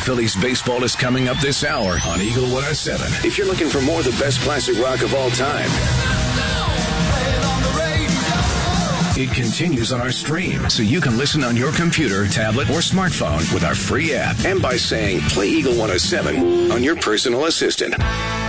Phillies baseball is coming up this hour on Eagle 107. If you're looking for more of the best classic rock of all time, it continues on our stream, so you can listen on your computer, tablet, or smartphone with our free app and by saying, play Eagle 107 on your personal assistant.